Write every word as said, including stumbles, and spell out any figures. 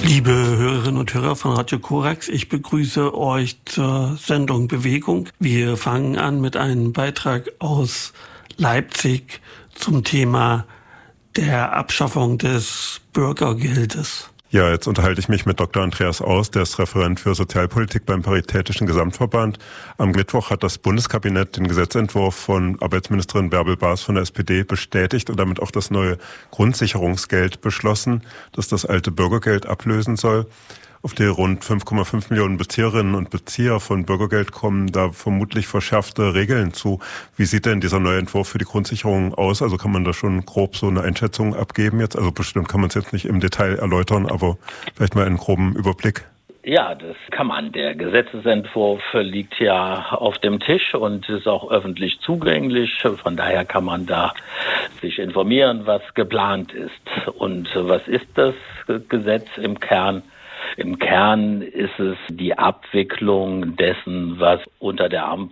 Liebe Hörerinnen und Hörer von Radio Korax, ich begrüße euch zur Sendung Bewegung. Wir fangen an mit einem Beitrag aus Leipzig zum Thema der Abschaffung des Bürgergeldes. Ja, jetzt unterhalte ich mich mit Doktor Andreas Aus, der ist Referent für Sozialpolitik beim Paritätischen Gesamtverband. Am Mittwoch hat das Bundeskabinett den Gesetzentwurf von Arbeitsministerin Bärbel Baas von der S P D bestätigt und damit auch das neue Grundsicherungsgeld beschlossen, das das alte Bürgergeld ablösen soll. Auf die rund fünf Komma fünf Millionen Bezieherinnen und Bezieher von Bürgergeld kommen da vermutlich verschärfte Regeln zu. Wie sieht denn dieser neue Entwurf für die Grundsicherung aus? Also kann man da schon grob so eine Einschätzung abgeben jetzt? Also bestimmt kann man es jetzt nicht im Detail erläutern, aber vielleicht mal einen groben Überblick. Ja, das kann man. Der Gesetzesentwurf liegt ja auf dem Tisch und ist auch öffentlich zugänglich. Von daher kann man da sich informieren, was geplant ist. Und was ist das Gesetz im Kern? Im Kern ist es die Abwicklung dessen, was unter der Ampel